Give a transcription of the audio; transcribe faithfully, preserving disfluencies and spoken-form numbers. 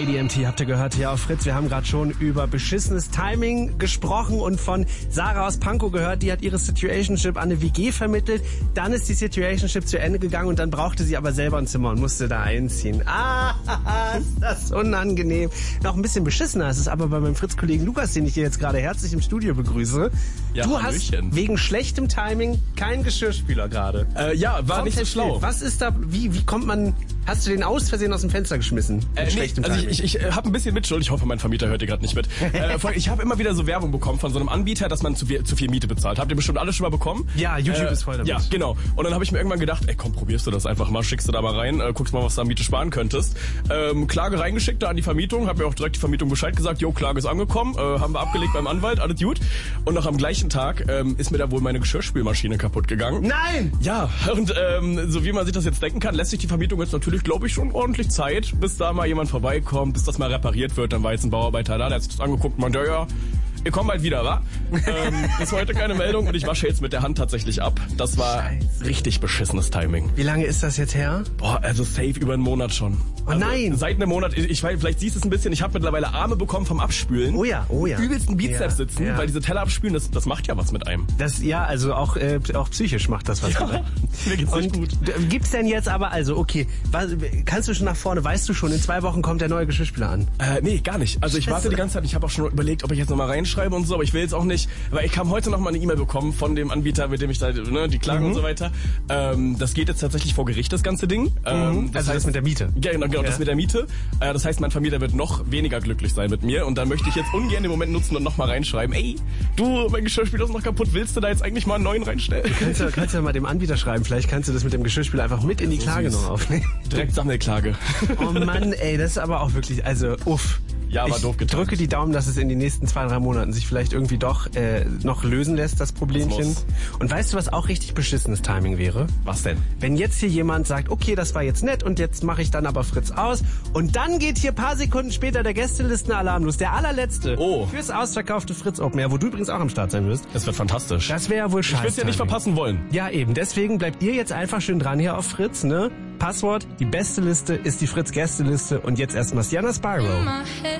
A D M T habt ihr gehört hier auf Fritz. Wir haben gerade schon über beschissenes Timing gesprochen und von Sarah aus Pankow gehört. Die hat ihre Situationship an eine W G vermittelt. Dann ist die Situationship zu Ende gegangen und dann brauchte sie aber selber ein Zimmer und musste da einziehen. Ah, ist das unangenehm. Noch ein bisschen beschissener ist es aber bei meinem Fritz-Kollegen Lukas, den ich hier jetzt gerade herzlich im Studio begrüße. Ja, du Hallöchen. hast wegen schlechtem Timing keinen Geschirrspüler gerade. Äh, ja, war Komplett nicht so schlau. wild. Was ist da, wie, wie kommt man, hast du den aus Versehen aus dem Fenster geschmissen? Mit Äh, nee, schlechtem also Timing? ich, ich, ich habe ein bisschen Mitschuld. Ich hoffe, mein Vermieter hört ihr gerade nicht mit. äh, vor- ich habe immer wieder so Werbung bekommen von so einem Anbieter, dass man zu viel, zu viel Miete bezahlt. Habt ihr bestimmt alle schon mal bekommen? Ja, YouTube äh, ist voll damit. Ja, genau. Und dann habe ich mir irgendwann gedacht, ey komm, probierst du das einfach mal, schickst du da mal rein, äh, guckst mal, was du an Miete sparen könntest. Ähm, Klage reingeschickt da an die Vermietung, habe mir auch direkt die Vermietung Bescheid gesagt, jo, Klage ist angekommen, äh, haben wir abgelegt beim Anwalt, alles gut. Und noch am gleichen Tag ähm, ist mir da wohl meine Geschirrspülmaschine kaputt gegangen. Nein! Ja, und ähm, so wie man sich das jetzt denken kann, lässt sich die Vermietung jetzt natürlich, glaube ich, schon ordentlich Zeit, bis da mal jemand vorbeikommt, bis das mal repariert wird. Dann war jetzt ein Bauarbeiter da, der hat sich das angeguckt und meinte, ja, ja, ihr kommt bald wieder, wa? ähm, ist heute keine Meldung und ich wasche jetzt mit der Hand tatsächlich ab. Das war Scheiße. richtig beschissenes Timing. Wie lange ist das jetzt her? Boah, also safe über einen Monat schon. Oh Also nein! Seit einem Monat, ich weiß, vielleicht siehst du es ein bisschen, ich habe mittlerweile Arme bekommen vom Abspülen. Oh ja, oh ja. Übelsten Bizeps Ja, sitzen, ja. weil diese Teller abspülen, das, das macht ja was mit einem. Das, ja, also auch, äh, auch psychisch macht das was. Ja, mit einem. mir geht's Und nicht gut. d- gibt's denn jetzt aber, also okay, was, kannst du schon nach vorne, weißt du schon, in zwei Wochen kommt der neue Geschirrspüler an? Äh, nee, gar nicht. Also ich Scheiße. warte die ganze Zeit, ich habe auch schon überlegt, ob ich jetzt nochmal reinschreibe und so, aber ich will jetzt auch nicht, weil ich habe heute noch mal eine E-Mail bekommen von dem Anbieter, mit dem ich da, ne, die Klagen Mhm. und so weiter. Ähm, das geht jetzt tatsächlich vor Gericht, das ganze Ding. Ähm, Also das mit der Miete. Ja, genau, genau Ja. das mit der Miete. Äh, das heißt, mein Vermieter wird noch weniger glücklich sein mit mir und dann möchte ich jetzt ungern den Moment nutzen und nochmal reinschreiben, ey, du, mein Geschirrspüler ist noch kaputt, willst du da jetzt eigentlich mal einen neuen reinstellen? Kannst du, kannst du ja mal dem Anbieter schreiben, vielleicht kannst du das mit dem Geschirrspüler einfach mit in die so Klage süß. noch aufnehmen. Direkt Sammelklage. Oh Mann, ey, das ist aber auch wirklich, also uff. Ja, war ich doof getan. drücke die Daumen, dass es in den nächsten zwei, drei Monaten sich vielleicht irgendwie doch äh, noch lösen lässt, das Problemchen. muss. Und weißt du, was auch richtig beschissenes Timing wäre? Was denn? Wenn jetzt hier jemand sagt, okay, das war jetzt nett und jetzt mache ich dann aber Fritz aus und dann geht hier paar Sekunden später der Gästelistenalarm los, der allerletzte, Oh. fürs ausverkaufte Fritz Open Air, wo du übrigens auch am Start sein wirst. Das wird fantastisch. Das wäre ja wohl ich scheiße. würde es ja nicht verpassen wollen. Ja, eben. Deswegen bleibt ihr jetzt einfach schön dran hier auf Fritz, ne? Passwort, die beste Liste ist die Fritz-Gästeliste und jetzt erstmal Sienna Spyro. in my head.